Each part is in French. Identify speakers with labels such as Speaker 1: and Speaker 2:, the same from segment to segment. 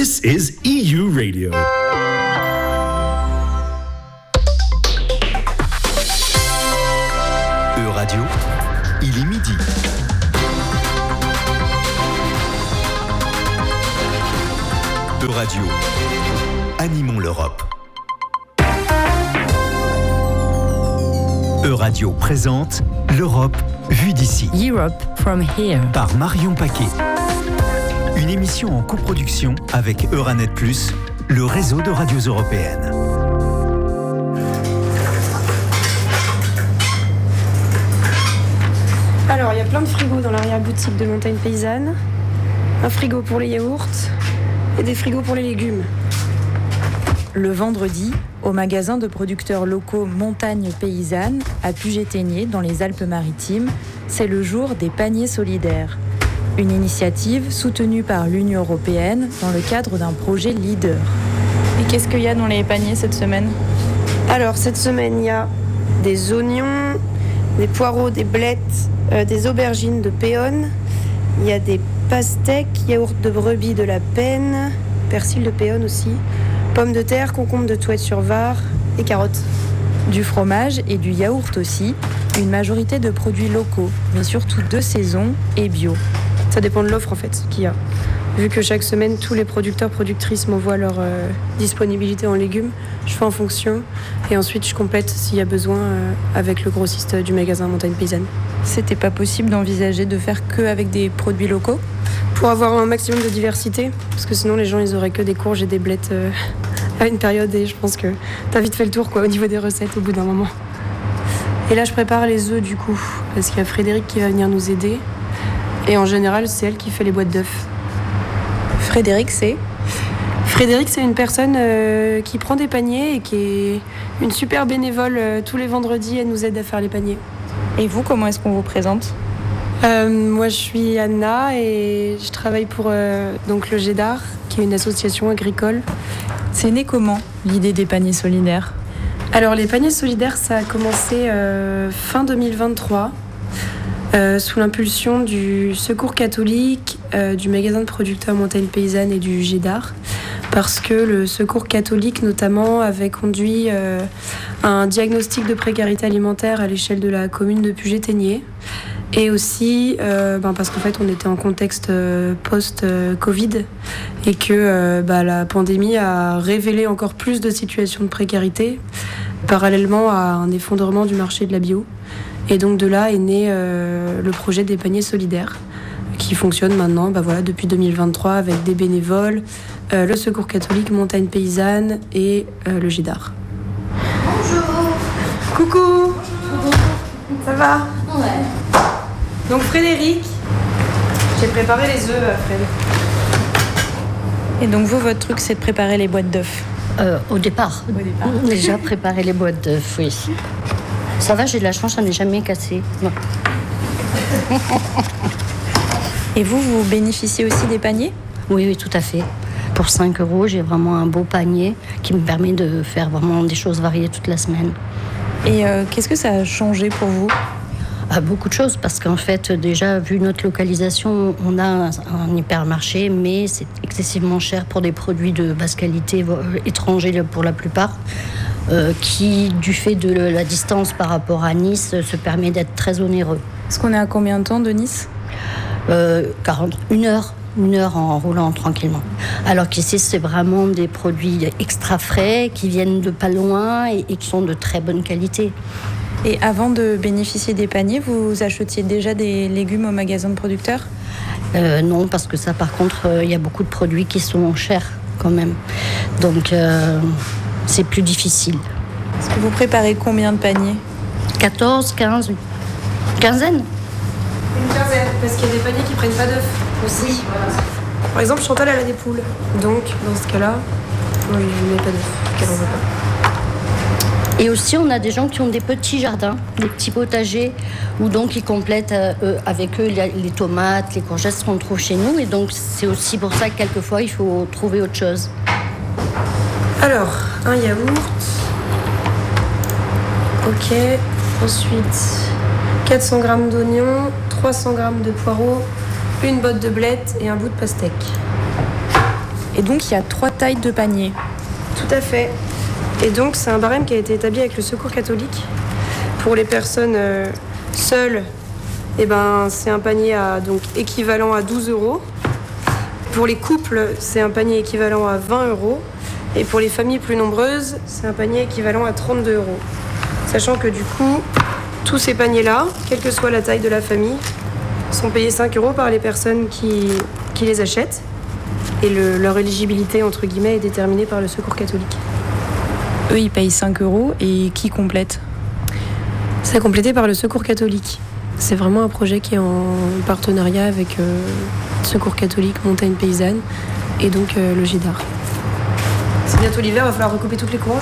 Speaker 1: This is EU Radio.
Speaker 2: Radio, il est midi. Radio, animons l'Europe. Radio présente l'Europe vue d'ici.
Speaker 3: Europe from here.
Speaker 2: Par Marion Paquet. Une émission en coproduction avec Euranet+, le réseau de radios européennes.
Speaker 4: Alors, il y a plein de frigos dans l'arrière-boutique de Montagne Paysanne. Un frigo pour les yaourts et des frigos pour les légumes.
Speaker 3: Le vendredi, au magasin de producteurs locaux Montagne Paysanne, à Puget-Théniers, dans les Alpes-Maritimes, c'est le jour des paniers solidaires. Une initiative soutenue par l'Union européenne dans le cadre d'un projet Leader. Et qu'est-ce qu'il y a dans les paniers cette semaine ?
Speaker 4: Alors, cette semaine, il y a des oignons, des poireaux, des blettes, des aubergines de péonne. Il y a des pastèques, yaourts de brebis de la Peine, persil de péonne aussi, pommes de terre, concombres de Touët-sur-Var et carottes.
Speaker 3: Du fromage et du yaourt aussi, une majorité de produits locaux, mais surtout de saison et bio.
Speaker 4: Ça dépend de l'offre en fait qu'il y a. Vu que chaque semaine, tous les producteurs-productrices m'envoient leur disponibilité en légumes, je fais en fonction et ensuite je complète s'il y a besoin avec le grossiste du magasin Montagne Paysanne.
Speaker 3: C'était pas possible d'envisager de faire que avec des produits locaux ?
Speaker 4: Pour avoir un maximum de diversité, parce que sinon les gens ils auraient que des courges et des blettes à une période et je pense que t'as vite fait le tour au niveau des recettes au bout d'un moment. Et là je prépare les œufs du coup, parce qu'il y a Frédéric qui va venir nous aider et en général c'est elle qui fait les boîtes d'œufs.
Speaker 3: Frédéric, c'est
Speaker 4: une personne qui prend des paniers et qui est une super bénévole. Tous les vendredis, elle nous aide à faire les paniers.
Speaker 3: Et vous, comment est-ce qu'on vous présente ?
Speaker 4: Moi, je suis Anna et je travaille pour donc le GEDAR, qui est une association agricole.
Speaker 3: C'est né comment, l'idée des paniers solidaires ?
Speaker 4: Alors, les paniers solidaires, ça a commencé fin 2023. Sous l'impulsion du Secours catholique, du magasin de producteurs Montagne Paysanne et du GEDAR, parce que le Secours catholique notamment avait conduit un diagnostic de précarité alimentaire à l'échelle de la commune de Puget-Théniers, et aussi parce qu'en fait on était en contexte post-Covid et que la pandémie a révélé encore plus de situations de précarité, parallèlement à un effondrement du marché de la bio. Et donc de là est né le projet des paniers solidaires qui fonctionne maintenant depuis 2023 avec des bénévoles, le Secours catholique, Montagne Paysanne et le GEDAR.
Speaker 5: Bonjour.
Speaker 4: Coucou. Ça va ?
Speaker 5: Ouais.
Speaker 4: Donc Frédéric, j'ai préparé les œufs, Fred.
Speaker 3: Et donc vous, votre truc, c'est de préparer les boîtes d'œufs ?
Speaker 5: Au départ. Déjà préparer les boîtes d'œufs, oui. Ça va, j'ai de la chance, ça n'est jamais cassé. Non.
Speaker 3: Et vous bénéficiez aussi des paniers ?
Speaker 5: Oui, tout à fait. Pour 5 €, j'ai vraiment un beau panier qui me permet de faire vraiment des choses variées toute la semaine.
Speaker 3: Et qu'est-ce que ça a changé pour vous ?
Speaker 5: Beaucoup de choses, parce qu'en fait, déjà, vu notre localisation, on a un hypermarché, mais c'est excessivement cher pour des produits de basse qualité, étrangers pour la plupart, qui, du fait de la distance par rapport à Nice, se permet d'être très onéreux.
Speaker 3: Est-ce qu'on est à combien de temps de Nice ?
Speaker 5: 1 heure en roulant tranquillement. Alors qu'ici, c'est vraiment des produits extra frais qui viennent de pas loin et qui sont de très bonne qualité.
Speaker 3: Et avant de bénéficier des paniers, vous achetiez déjà des légumes au magasin de producteurs ?
Speaker 5: Non, parce que ça, par contre, il y a beaucoup de produits qui sont chers quand même. Donc, c'est plus difficile.
Speaker 3: Est-ce que vous préparez combien de paniers ?
Speaker 5: 14, 15, une quinzaine.
Speaker 4: Une quinzaine, parce qu'il y a des paniers qui prennent pas d'œufs aussi. Voilà. Par exemple, Chantal, elle a des poules. Donc, dans ce cas-là, je ne mets pas d'œufs, qu'elle en veut pas.
Speaker 5: Et aussi, on a des gens qui ont des petits jardins, des petits potagers, où donc ils complètent avec eux les tomates, les courgettes qu'on trouve chez nous. Et donc, c'est aussi pour ça que quelquefois, il faut trouver autre chose.
Speaker 4: Alors, un yaourt. Ok. Ensuite, 400 g d'oignons, 300 g de poireaux, une botte de blettes et un bout de pastèque.
Speaker 3: Et donc, il y a 3 tailles de paniers.
Speaker 4: Tout à fait. Et donc, c'est un barème qui a été établi avec le Secours catholique. Pour les personnes seules, c'est un panier équivalent à 12 €. Pour les couples, c'est un panier équivalent à 20 €. Et pour les familles plus nombreuses, c'est un panier équivalent à 32 €. Sachant que du coup, tous ces paniers-là, quelle que soit la taille de la famille, sont payés 5 € par les personnes qui les achètent. Et leur éligibilité, entre guillemets, est déterminée par le Secours catholique.
Speaker 3: Eux, ils payent 5 € et qui complète ?
Speaker 4: C'est complété par le Secours catholique. C'est vraiment un projet qui est en partenariat avec le Secours catholique, Montagne paysanne et donc le GIDAR. C'est bientôt l'hiver, il va falloir recouper toutes les courges.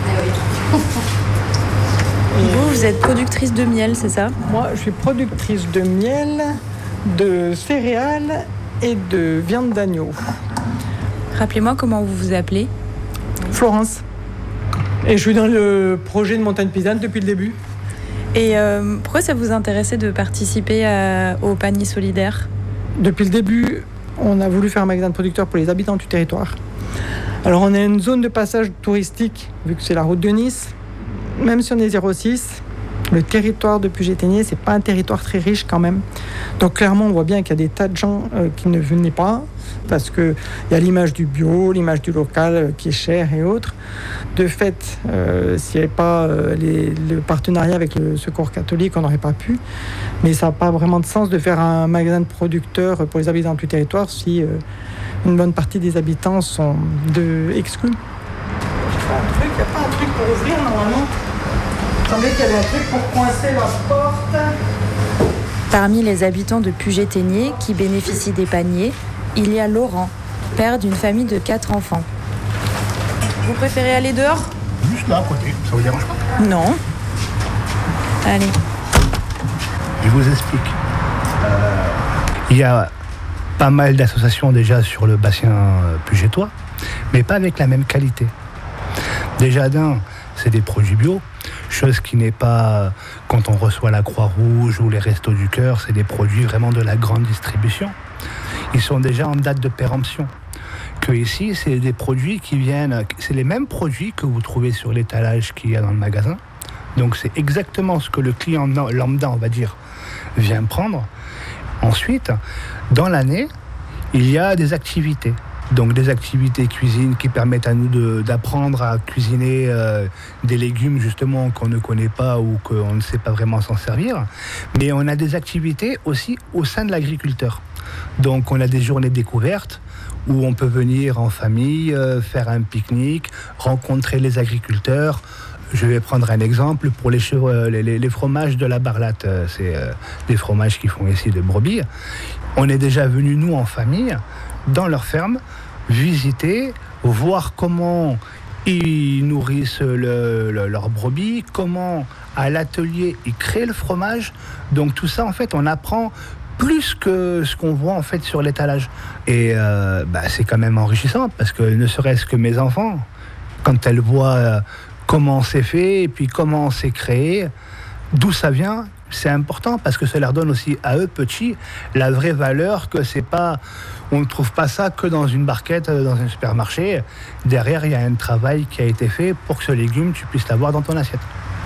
Speaker 3: Vous êtes productrice de miel, c'est ça ?
Speaker 6: Moi, je suis productrice de miel, de céréales et de viande d'agneau.
Speaker 3: Rappelez-moi comment vous vous appelez ?
Speaker 6: Florence. Et je suis dans le projet de Montagne paysanne depuis le début.
Speaker 3: Et pourquoi ça vous intéressait de participer au panier solidaire ?
Speaker 6: Depuis le début, on a voulu faire un magasin de producteurs pour les habitants du territoire. Alors on a une zone de passage touristique, vu que c'est la route de Nice. Même si on est 06, le territoire de Puget-Théniers, c'est pas un territoire très riche quand même. Donc clairement, on voit bien qu'il y a des tas de gens qui ne venaient pas, parce qu'il y a l'image du bio, l'image du local qui est cher et autres. De fait, s'il n'y avait pas le partenariat avec le Secours catholique, on n'aurait pas pu. Mais ça n'a pas vraiment de sens de faire un magasin de producteurs pour les habitants du territoire si une bonne partie des habitants sont exclus. Il n'y a pas un truc pour ouvrir normalement. Il semblait qu'il y avait un truc pour coincer la porte.
Speaker 3: Parmi les habitants de Puget-Théniers qui bénéficient des paniers, il y a Laurent, père d'une famille de 4 enfants. Vous préférez aller dehors ?
Speaker 7: Juste là à côté, ça vous dérange pas ?
Speaker 3: Non. Allez.
Speaker 7: Je vous explique. Il y a pas mal d'associations déjà sur le bassin pugetois, mais pas avec la même qualité. Déjà c'est des produits bio, chose qui n'est pas quand on reçoit la Croix-Rouge ou les Restos du Cœur, c'est des produits vraiment de la grande distribution. Ils sont déjà en date de péremption. Que ici, c'est des produits qui viennent, c'est les mêmes produits que vous trouvez sur l'étalage qu'il y a dans le magasin. Donc c'est exactement ce que le client lambda, on va dire, vient prendre. Ensuite, dans l'année, il y a des activités. Donc des activités cuisine qui permettent à nous d'apprendre à cuisiner des légumes justement qu'on ne connaît pas ou qu'on ne sait pas vraiment s'en servir. Mais on a des activités aussi au sein de l'agriculteur. Donc on a des journées découvertes où on peut venir en famille, faire un pique-nique, rencontrer les agriculteurs. Je vais prendre un exemple pour les fromages de la Barlate. C'est des fromages qu'ils font ici de brebis. On est déjà venus, nous, en famille, dans leur ferme, visiter, voir comment ils nourrissent leurs brebis, comment à l'atelier ils créent le fromage. Donc tout ça, en fait, on apprend plus que ce qu'on voit en fait sur l'étalage. Et c'est quand même enrichissant parce que ne serait-ce que mes enfants, quand elles voient comment c'est fait et puis comment c'est créé, d'où ça vient, c'est important parce que ça leur donne aussi à eux petits la vraie valeur que c'est pas, on ne trouve pas ça que dans une barquette, dans un supermarché. Derrière, il y a un travail qui a été fait pour que ce légume, tu puisses l'avoir dans ton assiette.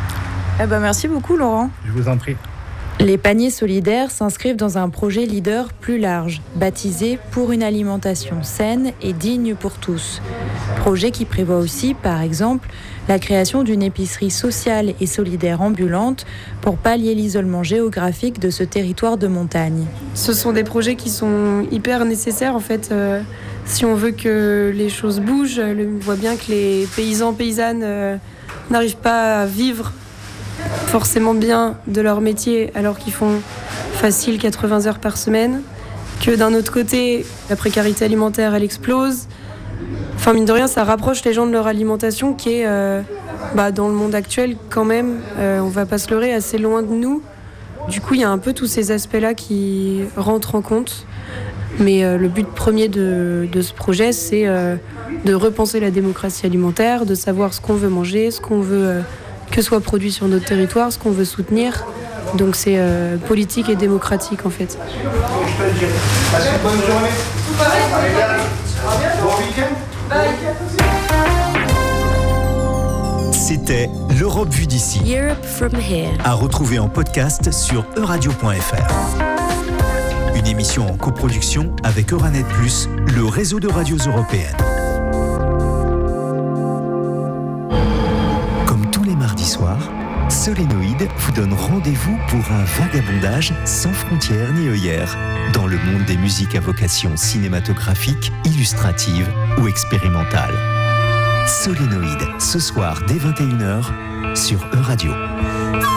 Speaker 3: Merci beaucoup, Laurent.
Speaker 7: Je vous en prie.
Speaker 3: Les paniers solidaires s'inscrivent dans un projet leader plus large, baptisé « Pour une alimentation saine et digne pour tous ». Projet qui prévoit aussi, par exemple, la création d'une épicerie sociale et solidaire ambulante pour pallier l'isolement géographique de ce territoire de montagne.
Speaker 4: Ce sont des projets qui sont hyper nécessaires en fait. Si on veut que les choses bougent, on voit bien que les paysannes n'arrivent pas à vivre forcément bien de leur métier alors qu'ils font facile 80 heures par semaine, que d'un autre côté la précarité alimentaire elle explose. Enfin mine de rien ça rapproche les gens de leur alimentation qui est dans le monde actuel quand même, on va pas se leurrer, assez loin de nous. Du coup il y a un peu tous ces aspects là qui rentrent en compte, mais le but premier de ce projet c'est de repenser la démocratie alimentaire, de savoir ce qu'on veut manger, ce qu'on veut que soit produit sur notre territoire, ce qu'on veut soutenir. Donc c'est politique et démocratique en fait.
Speaker 7: Passez une bonne journée. Bon week-end.
Speaker 2: C'était l'Europe vue d'ici.
Speaker 8: Europe from here.
Speaker 2: À retrouver en podcast sur euradio.fr. Une émission en coproduction avec Euranet Plus, le réseau de radios européennes. Comme tous les mardis soirs, Solénoïde vous donne rendez-vous pour un vagabondage sans frontières ni œillères dans le monde des musiques à vocation cinématographique, illustrative ou expérimentale. Solénoïde, ce soir dès 21h sur Euradio.